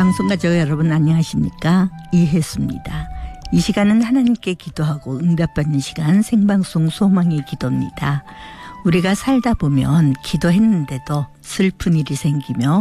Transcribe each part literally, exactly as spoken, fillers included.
방송가족 여러분 안녕하십니까? 이혜수입니다. 이 시간은 하나님께 기도하고 응답받는 시간 생방송 소망의 기도입니다. 우리가 살다 보면 기도했는데도 슬픈 일이 생기며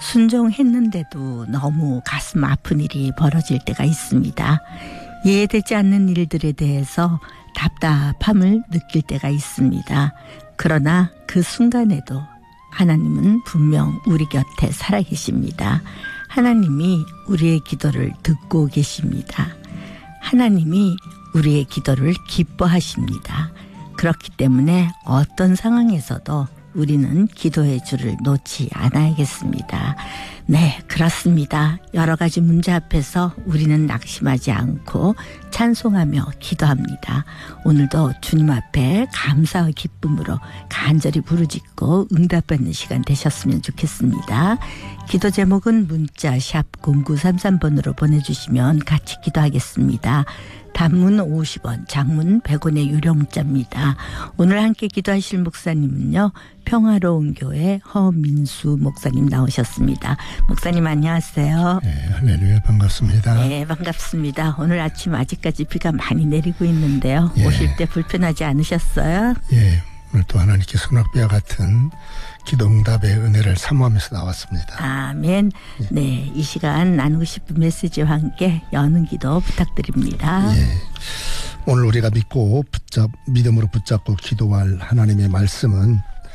순종했는데도 너무 가슴 아픈 일이 벌어질 때가 있습니다. 이해되지 않는 일들에 대해서 답답함을 느낄 때가 있습니다. 그러나 그 순간에도 하나님은 분명 우리 곁에 살아계십니다. 하나님이 우리의 기도를 듣고 계십니다. 하나님이 우리의 기도를 기뻐하십니다. 그렇기 때문에 어떤 상황에서도 우리는 기도의 줄을 놓지 않아야겠습니다. 네, 그렇습니다. 여러 가지 문제 앞에서 우리는 낙심하지 않고 찬송하며 기도합니다. 오늘도 주님 앞에 감사와 기쁨으로 간절히 부르짖고 응답받는 시간 되셨으면 좋겠습니다. 기도 제목은 문자 샵 공구삼삼 번으로 보내주시면 같이 기도하겠습니다. 단문 오십 원, 장문 백 원의 유료 문자입니다. 오늘 함께 기도하실 목사님은요, 평화로운 교회 허민수 목사님 나오셨습니다. 목사님 안녕하세요. 네, 할렐루야 반갑습니다. 네, 반갑습니다. 오늘 아침 아직까지 비가 많이 내리고 있는데요. 예. 오실 때 불편하지 않으셨어요? 예, 오늘 또 하나님께 소낙비와 같은 기도응답의 은혜를 사모하면서 나왔습니다. 아멘. 예. 네, 이 시간 나누고 싶은 메시지와 함께 여는 기도 부탁드립니다. 예, 오늘 우리가 믿고 붙잡 믿음으로 붙잡고 기도할 하나님의 말씀은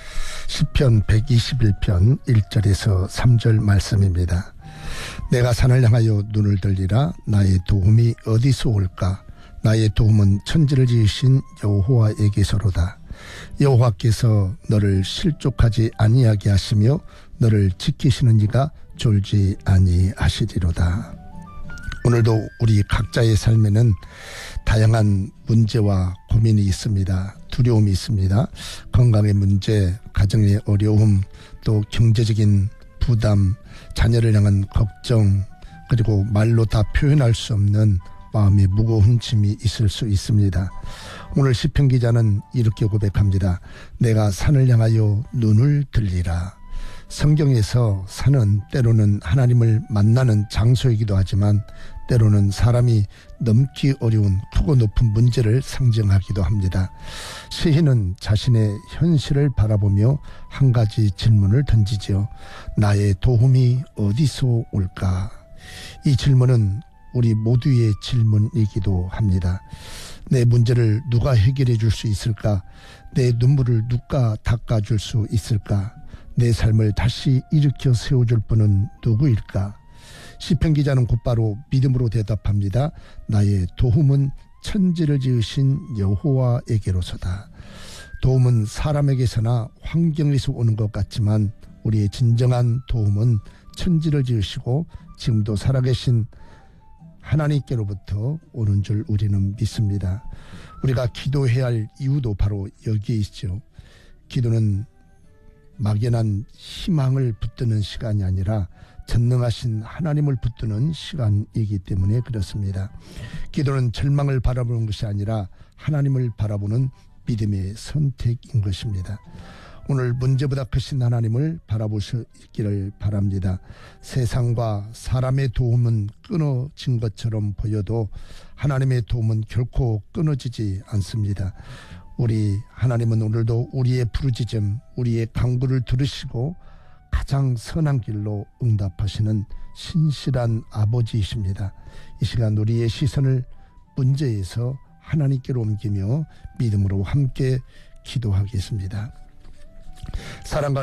시편 백이십일 편 일 절에서 삼 절 말씀입니다. 내가 산을 향하여 눈을 들리라. 나의 도움이 어디서 올까? 나의 도움은 천지를 지으신 여호와에게서로다. 여호와께서 너를 실족하지 아니하게 하시며 너를 지키시는 이가 졸지 아니하시리로다. 오늘도 우리 각자의 삶에는 다양한 문제와 고민이 있습니다. 두려움이 있습니다. 건강의 문제, 가정의 어려움, 또 경제적인 부담, 자녀를 향한 걱정, 그리고 말로 다 표현할 수 없는 마음의 무거운 짐이 있을 수 있습니다. 오늘 시편 기자는 이렇게 고백합니다. 내가 산을 향하여 눈을 들리라. 성경에서 산은 때로는 하나님을 만나는 장소이기도 하지만 때로는 사람이 넘기 어려운 크고 높은 문제를 상징하기도 합니다. 시인은 자신의 현실을 바라보며 한 가지 질문을 던지죠. 나의 도움이 어디서 올까? 이 질문은 우리 모두의 질문이기도 합니다. 내 문제를 누가 해결해 줄 수 있을까? 내 눈물을 누가 닦아줄 수 있을까? 내 삶을 다시 일으켜 세워줄 분은 누구일까? 시편 기자는 곧바로 믿음으로 대답합니다. 나의 도움은 천지를 지으신 여호와에게로서다. 도움은 사람에게서나 환경에서 오는 것 같지만 우리의 진정한 도움은 천지를 지으시고 지금도 살아계신 하나님께로부터 오는 줄 우리는 믿습니다. 우리가 기도해야 할 이유도 바로 여기에 있죠. 기도는 막연한 희망을 붙드는 시간이 아니라 전능하신 하나님을 붙드는 시간이기 때문에 그렇습니다. 기도는 절망을 바라보는 것이 아니라 하나님을 바라보는 믿음의 선택인 것입니다. 오늘 문제보다 크신 하나님을 바라보시기를 바랍니다. 세상과 사람의 도움은 끊어진 것처럼 보여도 하나님의 도움은 결코 끊어지지 않습니다. 우리 하나님은 오늘도 우리의 부르짖음, 우리의 간구를 들으시고 가장 선한 길로 응답하시는 신실한 아버지이십니다. 이 시간 우리의 시선을 문제에서 하나님께로 옮기며 믿음으로 함께 기도하겠습니다. 사랑과